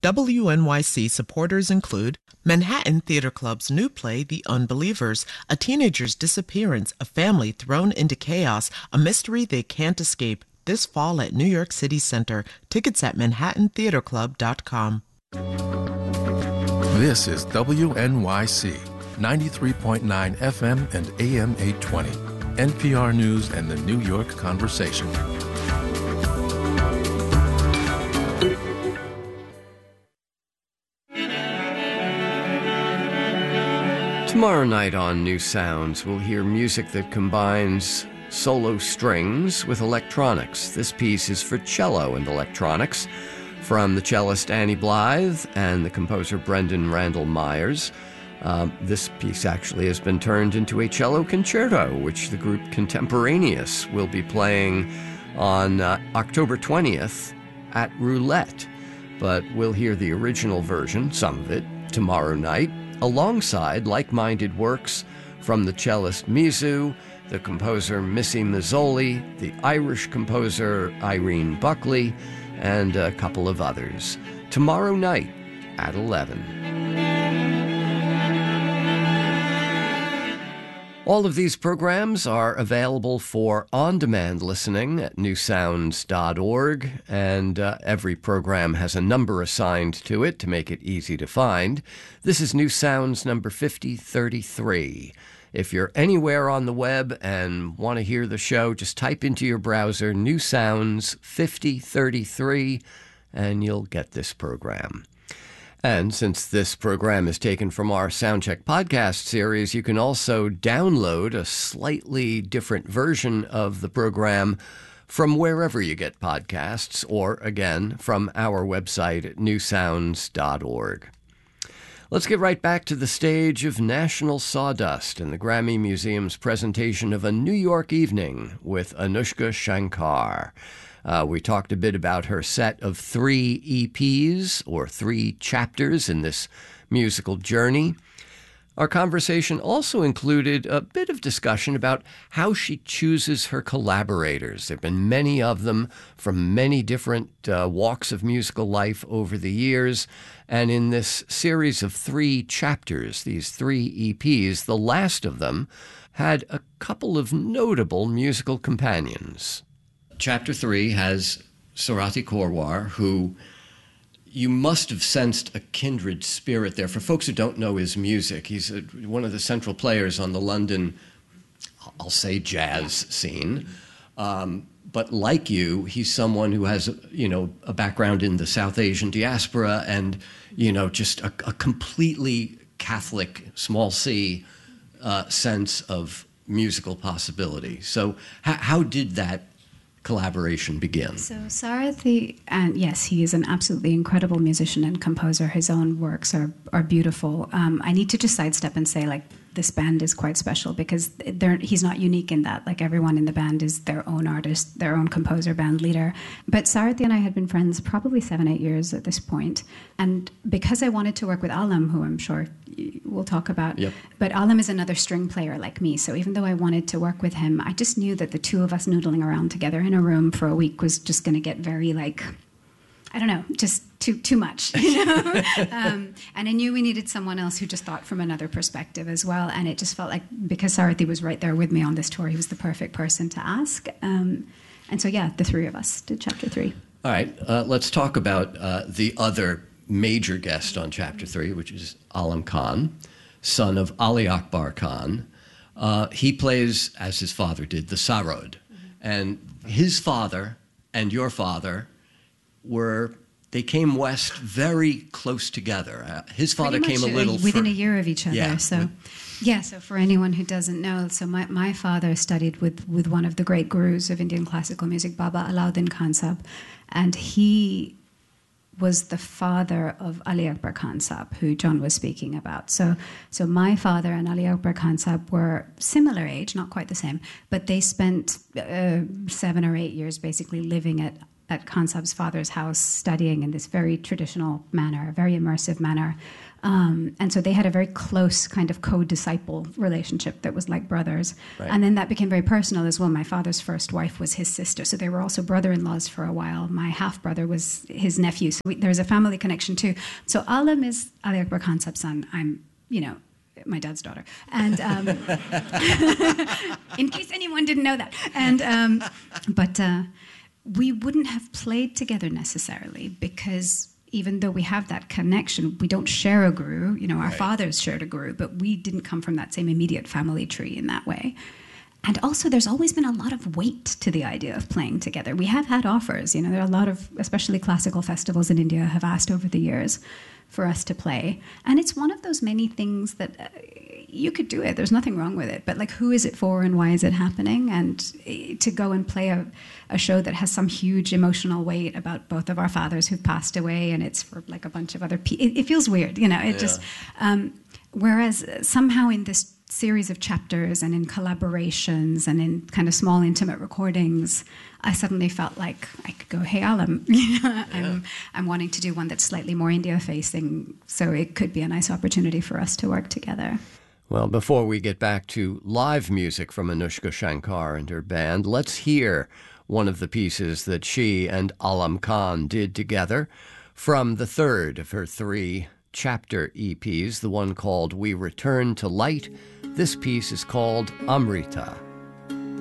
WNYC supporters include Manhattan Theater Club's new play, The Unbelievers, a teenager's disappearance, a family thrown into chaos, a mystery they can't escape, this fall at New York City Center. Tickets at manhattantheaterclub.com. This is WNYC, 93.9 FM and AM 820, NPR News and the New York Conversation. Tomorrow night on New Sounds, we'll hear music that combines solo strings with electronics. This piece is for cello and electronics from the cellist Annie Blythe and the composer Brendan Randall Myers. This piece actually has been turned into a cello concerto, which the group Contemporaneous will be playing on October 20th at Roulette. But we'll hear the original version, some of it, tomorrow night, alongside like-minded works from the cellist Mizu, the composer Missy Mazzoli, the Irish composer Irene Buckley, and a couple of others. Tomorrow night at 11. All of these programs are available for on-demand listening at newsounds.org, and every program has a number assigned to it to make it easy to find. This is New Sounds number 5033. If you're anywhere on the web and want to hear the show, just type into your browser New Sounds 5033, and you'll get this program. And since this program is taken from our Soundcheck podcast series, you can also download a slightly different version of the program from wherever you get podcasts, or, again, from our website at newsounds.org. Let's get right back to the stage of National Sawdust and the Grammy Museum's presentation of A New York Evening with Anushka Shankar. We talked a bit about her set of 3 EPs, or 3 chapters in this musical journey. Our conversation also included a bit of discussion about how she chooses her collaborators. There have been many of them from many different walks of musical life over the years. And in this series of 3 chapters, these 3 EPs, the last of them had a couple of notable musical companions. Chapter 3 has Sarathy Korwar, who you must have sensed a kindred spirit there. For folks who don't know his music, he's one of the central players on the London, I'll say, jazz scene. But like you, he's someone who has, a background in the South Asian diaspora and, just a completely Catholic, small c, sense of musical possibility. So how did that collaboration begin? So Sarathy, and yes, he is an absolutely incredible musician and composer. His own works are beautiful. I need to just sidestep and say, this band is quite special because he's not unique in that. Everyone in the band is their own artist, their own composer, band leader. But Sarathy and I had been friends probably 7-8 years at this point. And because I wanted to work with Alam, who I'm sure we'll talk about, yep. But Alam is another string player like me. So even though I wanted to work with him, I just knew that the two of us noodling around together in a room for a week was just going to get very I don't know, just too much, and I knew we needed someone else who just thought from another perspective as well. And it just felt like, because Sarathy was right there with me on this tour, he was the perfect person to ask. And so, the 3 of us did Chapter 3. All right, let's talk about the other major guest on Chapter 3, which is Alam Khan, son of Ali Akbar Khan. He plays, as his father did, the sarod. Mm-hmm. And his father and your father they came west very close together. His father came a little within a year of each other. Yeah. So for anyone who doesn't know, so my father studied with one of the great gurus of Indian classical music, Baba Alauddin Khan Sahab, and he was the father of Ali Akbar Khan Sahab, who John was speaking about. So my father and Ali Akbar Khan Sahab were similar age, not quite the same, but they spent 7 or 8 years basically living at at Khan Sahib's father's house, studying in this very traditional manner, very immersive manner. And so they had a very close kind of co-disciple relationship that was like brothers. Right. And then that became very personal as well. My father's first wife was his sister. So they were also brother-in-laws for a while. My half-brother was his nephew. So there's a family connection too. So Alam is Ali Akbar Khan Sahib's son. I'm, my dad's daughter. And in case anyone didn't know that. And but we wouldn't have played together necessarily because even though we have that connection, we don't share a guru. Our fathers shared a guru, but we didn't come from that same immediate family tree in that way. And also, there's always been a lot of weight to the idea of playing together. We have had offers. There are a lot of, especially classical festivals in India, have asked over the years for us to play. And it's one of those many things that you could do it. There's nothing wrong with it. But who is it for and why is it happening? And to go and play a show that has some huge emotional weight about both of our fathers who've passed away, and it's for a bunch of other people. It feels weird, just... whereas somehow in this series of chapters and in collaborations and in kind of small intimate recordings, I suddenly felt like I could go, hey, Alam, I'm wanting to do one that's slightly more India-facing, so it could be a nice opportunity for us to work together. Well, before we get back to live music from Anushka Shankar and her band, let's hear one of the pieces that she and Alam Khan did together from the third of her 3 chapter EPs, the one called We Return to Light. This piece is called Amrita.